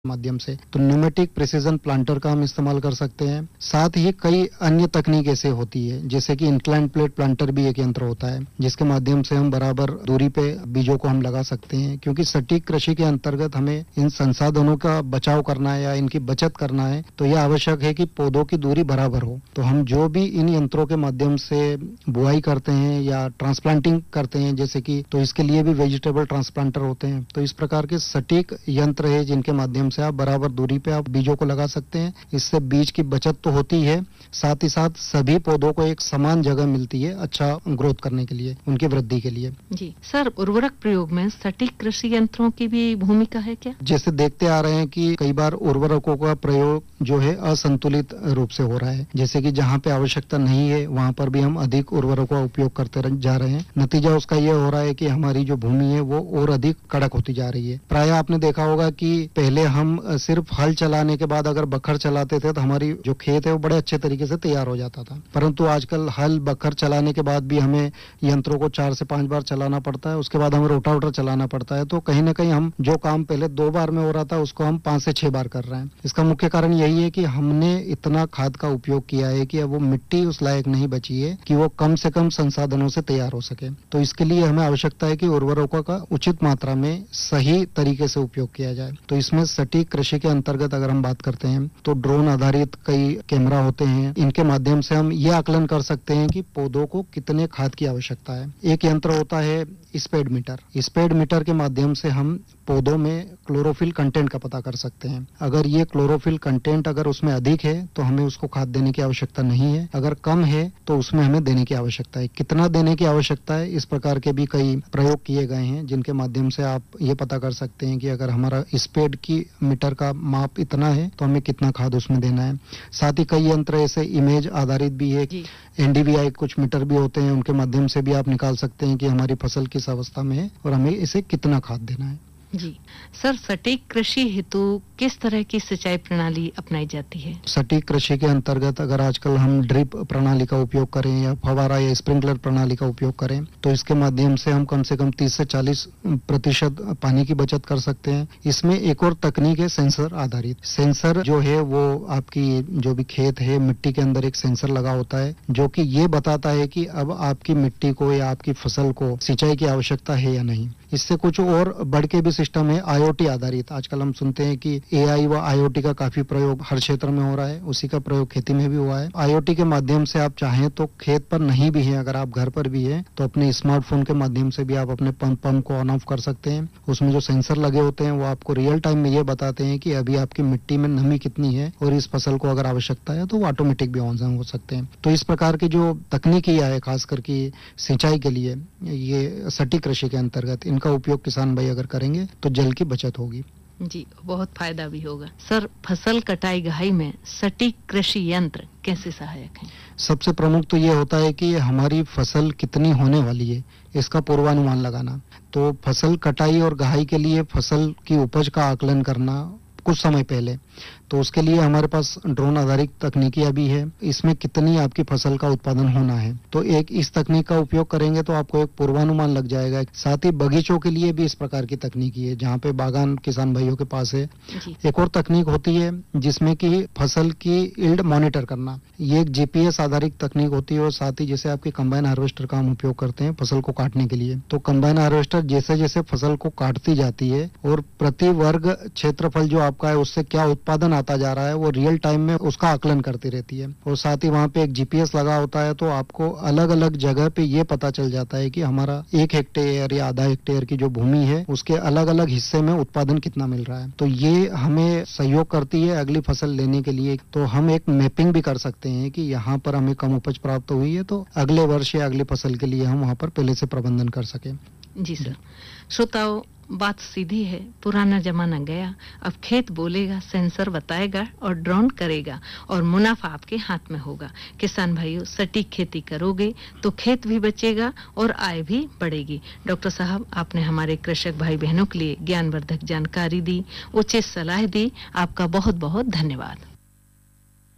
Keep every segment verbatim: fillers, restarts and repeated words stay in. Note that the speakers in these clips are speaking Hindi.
माध्यम से। तो न्यूमेटिक प्रिसीजन प्लांटर का हम इस्तेमाल कर सकते हैं। साथ ही कई अन्य तकनीक ऐसे होती है, जैसे कि इंक्लाइन प्लेट प्लांटर भी एक यंत्र होता है, जिसके माध्यम से हम बराबर दूरी पे बीजों को हम लगा सकते हैं। क्योंकि सटीक कृषि के अंतर्गत हमें इन संसाधनों का बचाव करना है या इनकी बचत करना है, तो यह आवश्यक है कि पौधों की दूरी बराबर हो। तो हम जो भी इन यंत्रों के माध्यम से बुआई करते हैं या ट्रांसप्लांटिंग करते हैं, जैसे कि, तो इसके लिए भी वेजिटेबल ट्रांसप्लांटर होते हैं। तो इस प्रकार के सटीक यंत्र है जिनके माध्यम से आप बराबर दूरी पे आप बीजों को लगा सकते हैं। इससे बीज की बचत तो होती है, साथ ही साथ सभी पौधों को एक समान जगह मिलती है अच्छा ग्रोथ करने के लिए, उनकी वृद्धि के लिए। जी सर, उर्वरक प्रयोग में सटीक कृषि यंत्रों की भी भूमिका है क्या? जैसे देखते आ रहे हैं कि कई बार उर्वरकों का प्रयोग जो है असंतुलित रूप से हो रहा है। जैसे कि जहाँ पे आवश्यकता नहीं है वहाँ पर भी हम अधिक उर्वरकों का उपयोग करते जा रहे हैं। नतीजा उसका ये हो रहा है कि हमारी जो भूमि है वो और अधिक कड़क होती जा रही है। प्राय आपने देखा होगा कि पहले हम सिर्फ हल चलाने के बाद अगर बखर चलाते थे तो हमारी जो खेत है वो बड़े अच्छे तरीके से तैयार हो जाता था। परंतु आजकल हल बखर चलाने के बाद भी हमें यंत्रों को चार से पांच बार चलाना पड़ता है, उसके बाद हमें रोटावेटर चलाना पड़ता है। तो कहीं ना कहीं हम जो काम पहले दो बार में हो रहा था उसको हम पांच से छह बार कर रहे हैं। इसका मुख्य कारण यही है कि हमने इतना खाद का उपयोग किया है कि अब वो मिट्टी उस लायक नहीं बची है कि वो कम से कम संसाधनों से तैयार हो सके। तो इसके लिए हमें आवश्यकता है कि उर्वरकों का उचित मात्रा में सही तरीके से उपयोग किया जाए। तो इसमें सटीक कृषि के अंतर्गत अगर हम बात करते हैं तो ड्रोन आधारित कई कैमरा होते हैं। इनके माध्यम से हम ये आकलन कर सकते हैं कि पौधों को कितने खाद की आवश्यकता है। एक यंत्र होता है स्पेड मीटर। स्पेड मीटर के माध्यम से हम पौधों में क्लोरोफिल कंटेंट का पता कर सकते हैं। अगर ये क्लोरोफिल कंटेंट अगर उसमें अधिक है तो हमें उसको खाद देने की आवश्यकता नहीं है, अगर कम है तो उसमें हमें देने की आवश्यकता है। कितना देने की आवश्यकता है, इस प्रकार के भी कई प्रयोग किए गए हैं जिनके माध्यम से आप ये पता कर सकते हैं कि अगर हमारा स्पेड की मीटर का माप इतना है तो हमें कितना खाद उसमें देना है। साथ ही कई यंत्र ऐसे इमेज आधारित भी है, एनडीवीआई कुछ मीटर भी होते हैं, उनके माध्यम से भी आप निकाल सकते हैं कि हमारी फसल किस अवस्था में है और हमें इसे कितना खाद देना है। जी सर, सटीक कृषि हेतु किस तरह की सिंचाई प्रणाली अपनाई जाती है? सटीक कृषि के अंतर्गत अगर आजकल हम ड्रिप प्रणाली का उपयोग करें या फवारा या स्प्रिंकलर प्रणाली का उपयोग करें तो इसके माध्यम से हम कम से कम तीस से चालीस प्रतिशत पानी की बचत कर सकते हैं। इसमें एक और तकनीक है सेंसर आधारित। सेंसर जो है वो आपकी जो भी खेत है मिट्टी के अंदर एक सेंसर लगा होता है जो कि ये बताता है कि अब आपकी मिट्टी को या आपकी फसल को सिंचाई की आवश्यकता है या नहीं। इससे कुछ और बढ़ के भी सिस्टम है आईओटी आधारित। आजकल हम सुनते हैं कि एआई व आईओटी का काफी प्रयोग हर क्षेत्र में हो रहा है, उसी का प्रयोग खेती में भी हुआ है। आईओटी के माध्यम से आप चाहें तो खेत पर नहीं भी है, अगर आप घर पर भी है तो अपने स्मार्टफोन के माध्यम से भी आप अपने पंप पंप को ऑन ऑफ कर सकते हैं। उसमें जो सेंसर लगे होते हैं वो आपको रियल टाइम में ये बताते हैं कि अभी आपकी मिट्टी में नमी कितनी है और इस फसल को अगर आवश्यकता है तो वो ऑटोमेटिक भी ऑन हो सकते हैं। तो इस प्रकार की जो तकनीकी है खास करके सिंचाई के लिए, ये सटीक कृषि के अंतर्गत इनका उपयोग किसान भाई अगर करेंगे तो जल की बचत होगी। जी, बहुत फायदा भी होगा। सर, फसल कटाई गहाई में सटीक कृषि यंत्र कैसे सहायक हैं? सबसे प्रमुख तो ये होता है कि हमारी फसल कितनी होने वाली है इसका पूर्वानुमान लगाना। तो फसल कटाई और गहाई के लिए फसल की उपज का आकलन करना कुछ समय पहले, तो उसके लिए हमारे पास ड्रोन आधारित तकनीकियां भी है। इसमें कितनी आपकी फसल का उत्पादन होना है, तो एक इस तकनीक का उपयोग करेंगे तो आपको एक पूर्वानुमान लग जाएगा। साथ ही बगीचों के लिए भी इस प्रकार की तकनीकी है जहाँ पे बागान किसान भाइयों के पास है। एक और तकनीक होती है जिसमें कि फसल की यील्ड मॉनिटर करना, ये एक जीपीएस आधारित तकनीक होती है। और साथ ही जैसे आपके कंबाइन हार्वेस्टर का हम उपयोग करते हैं फसल को काटने के लिए, तो कंबाइन हार्वेस्टर जैसे जैसे फसल को काटती जाती है और प्रति वर्ग क्षेत्रफल जो आपका है उससे क्या उत्पादन आता जा रहा है वो रियल टाइम में उसका आकलन करती रहती है। और साथ ही वहाँ पे एक जीपीएस लगा होता है तो आपको अलग अलग जगह पे ये पता चल जाता है कि हमारा एक हेक्टेयर या आधा हेक्टेयर की जो भूमि है उसके अलग अलग हिस्से में उत्पादन कितना मिल रहा है। तो ये हमें सहयोग करती है अगली फसल लेने के लिए। तो हम एक मैपिंग भी कर सकते हैं कि यहाँ पर हमें कम उपज प्राप्त हुई है तो अगले वर्ष या अगली फसल के लिए हम वहाँ पर पहले से प्रबंधन कर सके। जी सर, श्रोताओं, बात सीधी है, पुराना जमाना गया, अब खेत बोलेगा, सेंसर बताएगा और ड्रोन करेगा और मुनाफा आपके हाथ में होगा। किसान भाइयों, सटीक खेती करोगे तो खेत भी बचेगा और आय भी बढ़ेगी। डॉक्टर साहब, आपने हमारे कृषक भाई बहनों के लिए ज्ञानवर्धक जानकारी दी, उचित सलाह दी, आपका बहुत बहुत धन्यवाद।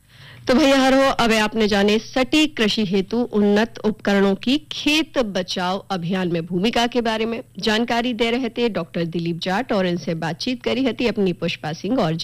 तो भैया हर हो अब आपने जाने सटीक कृषि हेतु उन्नत उपकरणों की खेत बचाव अभियान में भूमिका के बारे में जानकारी दे रहे थे डॉक्टर दिलीप जाट और इनसे बातचीत करी हती अपनी पुष्पा सिंह और